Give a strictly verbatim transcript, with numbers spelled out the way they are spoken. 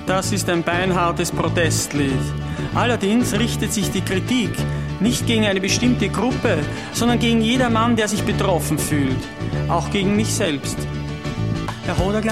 Das ist ein beinhartes Protestlied. Allerdings richtet sich die Kritik nicht gegen eine bestimmte Gruppe, sondern gegen jedermann, der sich betroffen fühlt. Auch gegen mich selbst. Herr Hodegger,